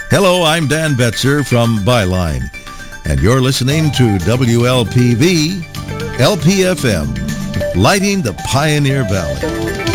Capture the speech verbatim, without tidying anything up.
Hello, I'm Dan Betzer from Byline, and you're listening to W L P V, L P F M, lighting the Pioneer Valley.